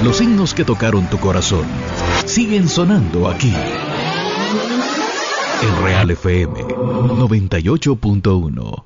Los himnos que tocaron tu corazón siguen sonando aquí. En Real FM 98.1.